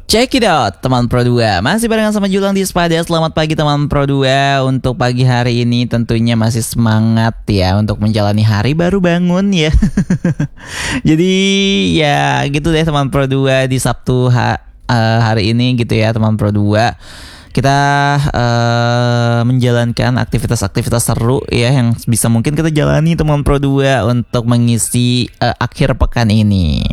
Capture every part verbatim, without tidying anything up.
Check it out teman Pro dua. Masih barengan sama Julang di Spada. Selamat pagi teman Pro dua. Untuk pagi hari ini tentunya masih semangat ya untuk menjalani hari baru bangun ya. Jadi ya gitu deh teman Pro dua di Sabtu ha- uh, hari ini gitu ya teman Pro dua. Kita uh, menjalankan aktivitas-aktivitas seru ya yang bisa mungkin kita jalani teman Pro dua untuk mengisi uh, akhir pekan ini.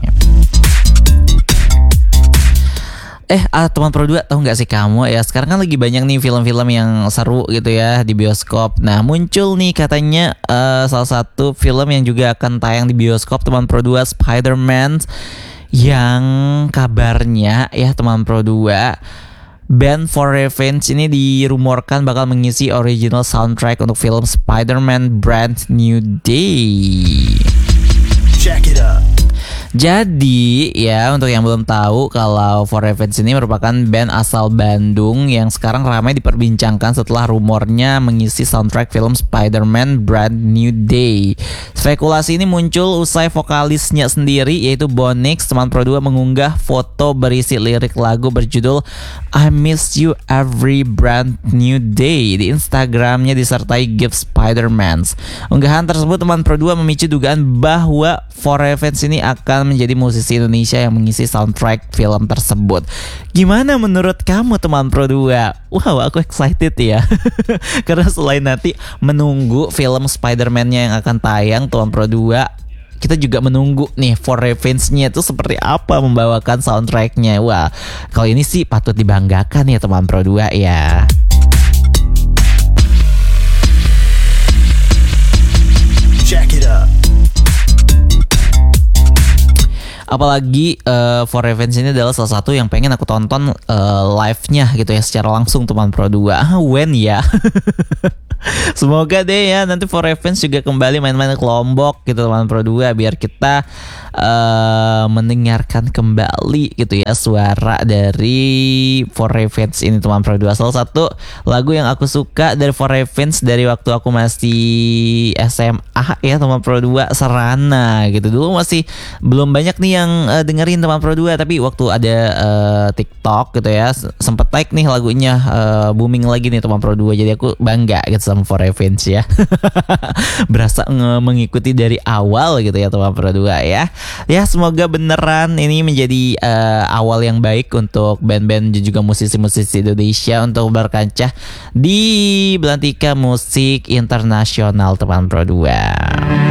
Eh ah, teman Pro dua, tahu nggak sih kamu ya, sekarang kan lagi banyak nih film-film yang seru gitu ya di bioskop. Nah muncul nih katanya uh, salah satu film yang juga akan tayang di bioskop teman Pro dua, Spider-Man, yang kabarnya ya teman Pro dua, band For Revenge ini dirumorkan bakal mengisi original soundtrack untuk film Spider-Man Brand New Day. Check it out. Jadi ya untuk yang belum tahu, kalau For Revenge ini merupakan band asal Bandung yang sekarang ramai diperbincangkan setelah rumornya mengisi soundtrack film Spider-Man Brand New Day. Spekulasi ini muncul usai vokalisnya sendiri yaitu Bonix teman Pro dua mengunggah foto berisi lirik lagu berjudul I Miss You Every Brand New Day di Instagramnya disertai GIF Spider-Man. Unggahan tersebut teman Pro dua memicu dugaan bahwa For Revenge ini akan menjadi musisi Indonesia yang mengisi soundtrack film tersebut. Gimana menurut kamu teman Pro dua? Wow, aku excited ya. Karena selain nanti menunggu film Spider-Man-nya yang akan tayang teman Pro dua, kita juga menunggu nih For Revenge-nya itu seperti apa membawakan soundtrack-nya. Wah, kalau ini sih patut dibanggakan ya teman Pro dua ya. Check it out. Apalagi uh, For Revenge ini adalah salah satu yang pengen aku tonton uh, live-nya gitu ya secara langsung teman Pro dua. Ah, when ya? Semoga deh ya nanti For Revenge juga kembali main-main ke Lombok gitu teman Pro dua, biar kita uh, mendengarkan kembali gitu ya suara dari For Revenge ini teman Pro dua. Salah satu lagu yang aku suka dari For Revenge dari waktu aku masih S M A ya teman Pro dua, Serana gitu. Dulu masih belum banyak nih yang uh, dengerin teman Pro dua, tapi waktu ada uh, TikTok gitu ya sempet naik nih lagunya, uh, booming lagi nih teman Pro dua. Jadi aku bangga gitu sama For Revenge ya. Berasa nge- mengikuti dari awal gitu ya teman Pro dua ya. Ya semoga beneran ini menjadi uh, awal yang baik untuk band-band dan juga musisi-musisi Indonesia untuk berkancah di belantika musik internasional teman Pro dua.